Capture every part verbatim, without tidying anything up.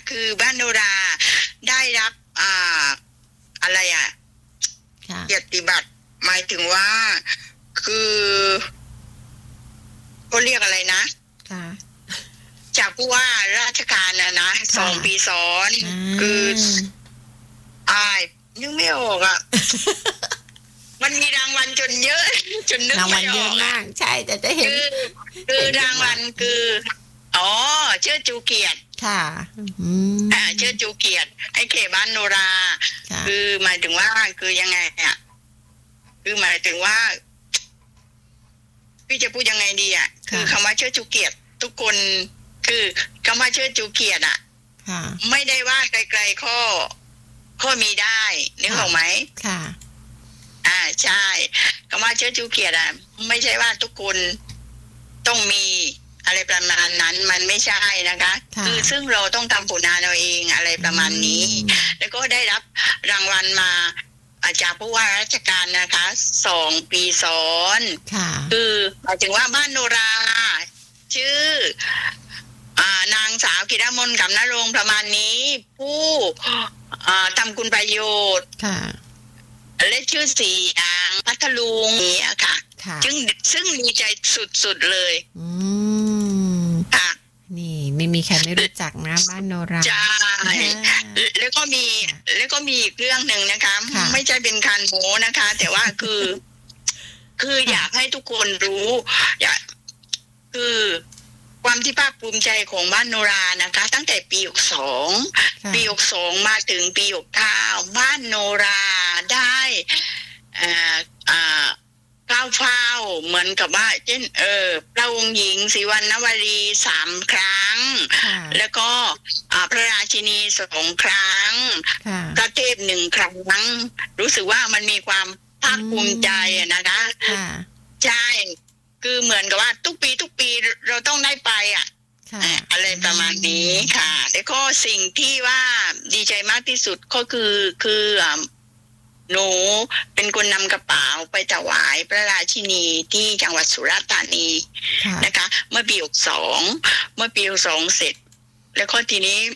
คือบ้านโนราได้รับอ่าอะไรอ่ะเกียรติบัตรหมายถึงว่าคือเขาเรียกอะไรนะจากผู้ว่าราชการนะนะสองปีซ้อนคืออ้ายนึกไม่ออกอ่ะ มันมีรางวัลจนเยอะจนนึกไม่ออกรางวัลเยอะมากใช่แต่จะเห็นคือคือรางวัลคืออ๋อเชื่อจูเกียรติค่ะอ่าเชื่อจูเกียรติไอ้เขตบ้านโนราคือหมายถึงว่าคือยังไงอ่ะคือหมายถึงว่าพี่จะพูดยังไงดีอ่ะคือคำว่าเชื่อจูเกียรติทุกคนคือคำว่าเชื่อจูเกียรติอ่ะไม่ได้ว่าไกลๆข้อข้อมีได้นึกออกไหมค่ะอ่าใช่คำว่าเชื้อจูเกียรติอ่ะไม่ใช่ว่าทุกคนต้องมีอะไรประมาณนั้นมันไม่ใช่นะคะคือซึ่งเราต้องทำผลงานเราเองอะไรประมาณนี้แล้วก็ได้รับรางวัลมาจากผู้ว่าราชการนะคะสองปีซ้อนคือหมายถึงว่าบ้านโนราชื่ออ่านางสาวกิรมนต์กับนรงค์ประมาณนี้ผู้อ่าทำคุณประโยชน์และชื่อเสียงพัทลุงเนี่ยค่ะซึ่งซึ่งดีใจสุดๆเลยอืมค่ะนี่ไม่มีใครไม่รู้จักนะบ้านโนราใช่แล้วก็มีแล้วก็มีอีกเรื่องหนึ่งนะคะไม่ใช่เป็นการโม้นะคะ แต่ว่าคือคืออยากให้ทุกคนรู้อยากคือความที่ภาคภูมิใจของบ้านโนรานะคะตั้งแต่ปีหกสองปีหกสองมาถึงปีหกเก้าบ้านโนราได้อ่าอ่าก้าวเฝ้าเหมือนกับว่าเช่นเออพระองค์หญิงศรีวรรณวรีสามครั้งแล้วก็อ่าพระราชินีสองครั้งพระเทพหนึ่งครั้งรู้สึกว่ามันมีความภาคภูมิใจนะคะใช่คือเหมือนกับว่าทุกปีทุกปีเราต้องได้ไปอ่ะอะไรประมาณนี้ค่ะแล้วก็สิ่งที่ว่าดีใจมากที่สุดก็คือคือหนูเป็นคนนำกระเป๋าไปถวายพระราชินีที่จังหวัดสุราษฎร์ธานีนะคะเมื่อปีหกสองเมื่อปีหกสองเสร็จแล้วก็ทีนี้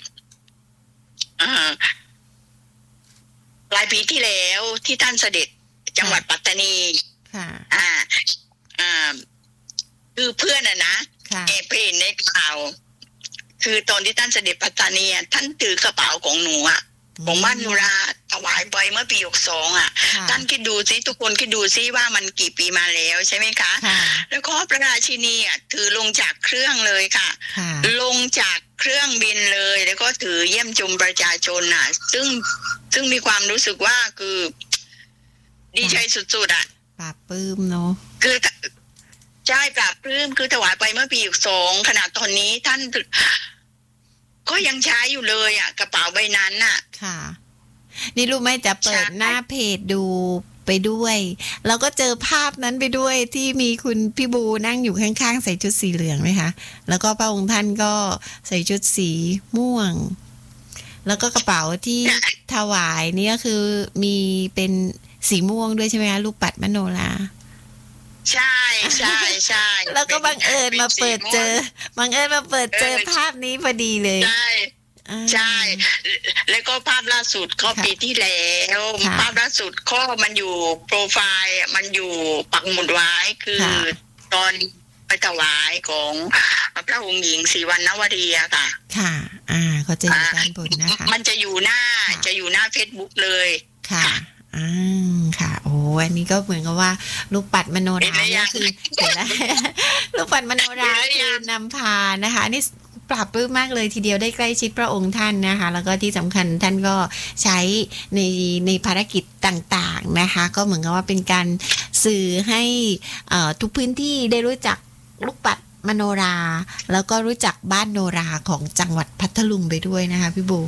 ปลายปีที่แล้วที่ท่านเสด็จจังหวัดปัตตานีอ่าอ่าคือเพื่อนอะนะแอบเห็นในข่าวคือตอนที่ท่านเสด็จปัตตานีท่านถือกระเป๋าของหนูอะของบ้านโนราถวายไปเมื่อปีหกสองอ่ะท่านคิดดูซิทุกคนคิดดูซิว่ามันกี่ปีมาแล้วใช่ไหมคะแล้วก็พระราชินีอ่ะถือลงจากเครื่องเลยค่ะลงจากเครื่องบินเลยแล้วก็ถือเยี่ยมชมประชาชนอ่ะซึ่งซึ่งมีความรู้สึกว่าคือดีใจสุดๆอ่ะปลาบปลื้มเนาะคือใช่ปลาบปลื้มคือถวายไปเมื่อปีหกสองขนาดตอนนี้ท่านก็ยังใช้อยู่เลยอ่ะกระเป๋าใบนั้นน่ะค่ะนี่รู้ไหมจะเปิดหน้าเพจดูไปด้วยแล้วก็เจอภาพนั้นไปด้วยที่มีคุณพี่บูนั่งอยู่ข้างๆใส่ชุดสีเหลืองไหมคะแล้วก็พระองค์ท่านก็ใส่ชุดสีม่วงแล้วก็กระเป๋าที่ถวายนี่ก็คือมีเป็นสีม่วงด้วยใช่ไหมคะลูกปัดมโนราใช่ใช่ใช่แล้วก็บังเอิญมาเปิดเจอบังเอิญมาเปิดเจอภาพนี้พอดีเลยใช่ใช่แล้วก็ภาพล่าสุดก็ปีที่แล้วภาพล่าสุดก็มันอยู่โปรไฟล์มันอยู่ปักหมุดไว้คือตอนไปถวายของพระองค์หญิงศรีวรรณวรีอะค่ะค่ะอ่าก็จะอยู่ด้านบนนะคะมันจะอยู่หน้าจะอยู่หน้า Facebook เลยค่ะอ่าค่ะโอ้อันนี้ก็เหมือนกับว่าลูกปัดมโนราก็คือเห็นแล้วลูกปัดมโนราคือนำพานะคะนี่ปรับปลื้มมากเลยทีเดียวได้ใกล้ชิดพระองค์ท่านนะคะแล้วก็ที่สำคัญท่านก็ใช้ในในภารกิจต่างๆนะคะก็เหมือนกับว่าเป็นการสื่อให้ทุกพื้นที่ได้รู้จักลูกปัดมโนราแล้วก็รู้จักบ้านโนราของจังหวัดพัทลุงไปด้วยนะคะพี่บู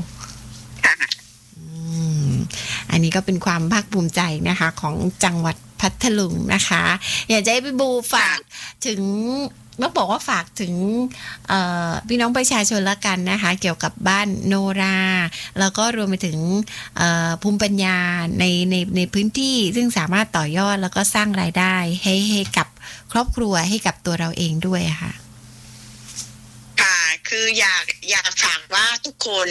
อันนี้ก็เป็นความภาคภูมิใจนะคะของจังหวัดพัทลุงนะคะอยากจะให้พี่บูฝากถึงต้องบอกว่าฝากถึงพี่น้องประชาชนละกันนะคะเกี่ยวกับบ้านโนราแล้วก็รวมไปถึงภูมิปัญญาในในในพื้นที่ซึ่งสามารถต่อยอดแล้วก็สร้างรายได้ให้ให้กับครอบครัวให้กับตัวเราเองด้วยค่ะค่ะคืออยากอยากฝากว่าทุกคน